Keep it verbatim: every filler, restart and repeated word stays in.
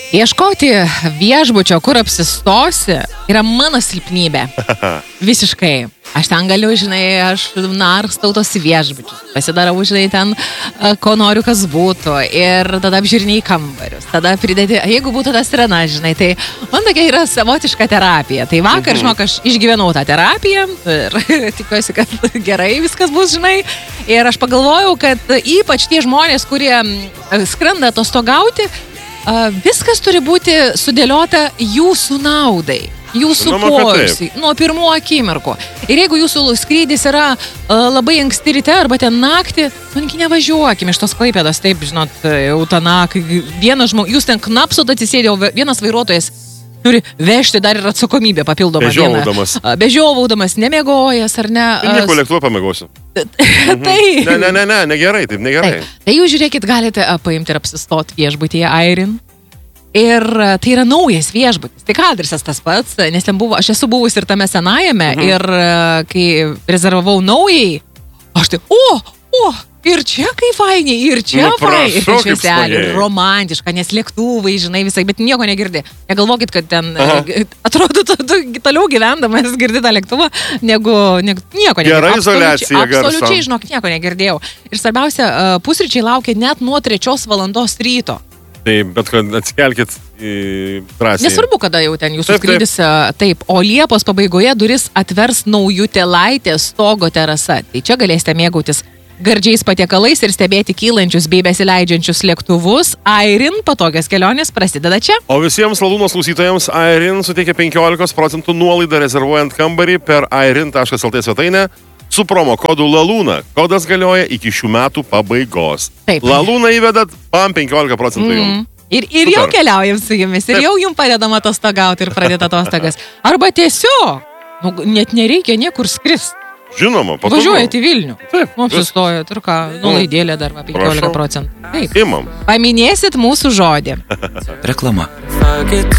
Ieškoti viešbučio, kur apsistosi, yra mano silpnybė. Visiškai. Aš ten galiu, žinai, aš narstau tos viešbučius. Pasidarau, žinai, ten, ko noriu, kas būtų. Ir tada apžiūriniai kambarius. Tada pridėti, jeigu būtų ta sirena, žinai, tai man tokia yra savotiška terapija. Tai vakar, mhm. žinok, aš išgyvenau tą terapiją ir tikiuosi, kad gerai viskas bus, žinai. Ir aš pagalvojau, kad ypač tie žmonės, kurie skrenda atostogauti, viskas turi būti sudėliota jūsų naudai, jūsų poilsiui, nuo pirmų akimirkų. Ir jeigu jūsų skrydis yra uh, labai anksti ryte arba ten naktį, mangi nevažiuokim iš tos Klaipėdos, taip, žinot, jau tą naktį, vienas žmogus, jūs ten knapsot atsisėdė, vienas vairuotojas turi vežti dar ir atsakomybę papildomą vieną. Bežiovaudamas. Bežiovaudamas, nemegojęs, ar ne? Tai nieko lėktuvo pamegosiu. Tai... Ne, ne, ne, ne, negerai, taip negerai. Tai, tai jūs žiūrėkit, galite paimti ir apsistoti viešbutyje Airin. Ir tai yra naujas viešbutis. Tai adresas tas pats, nes ten buvo, aš esu buvus ir tame senajame, mhm. ir kai rezervavau naujai, aš tai, o, o, ir čia kaip fainiai, ir čia nu, fainiai, švieselė, romantiška, nes lėktuvai, žinai, visai, bet nieko negirdi. Negalvokit, kad ten, Aha. atrodo, tu, tu toliau gyvendamas girdi tą lėktuvą, negu, negu nieko negirdi. Gera izoliacija garso. Absoliučiai, žinok, nieko negirdėjau. Ir svarbiausia, pusryčiai laukia net nuo trečios valandos ryto. Taip, bet kad atsikelkit į drąsiai. Nesvarbu, kada jau ten jūsų taip, skrydis, taip. taip, o Liepos pabaigoje duris atvers Naujutėlaitė stogo terasa. Tai čia galėsite mėgautis gardžiais patiekalais ir stebėti kylančius bei besileidžiančius lėktuvus. Airin patogios kelionės prasideda čia. O visiems Lalūnos klausytojams Airin suteikia penkiolika procentų nuolaidą rezervuojant kambarį per airin taškas lt svetainę su promo kodu Lalūna. Kodas galioja iki šių metų pabaigos. Taip. Lalūna įvedat, pam penkiolika procentų mm. jums. Ir, ir jau keliaujam su jumis, ir Taip. Jau jums padedam atostogauti ir pradėti atostogas. Arba tiesiog, nu, net nereikia niekur skristi. Žinoma, patogu. Važiuojate į Vilnių. Taip. Mums sustojot ir ką, nulaidėlė dar va, penkiolika procentų. Taip. Imam. Paminėsit mūsų žodį. Reklama.